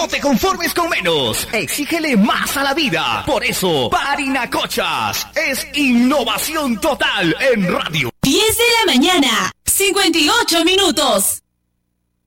te conformes con menos. Exígele más a la vida. Por eso, Parinacochas es innovación total en radio. 10 de la mañana, 58 minutos.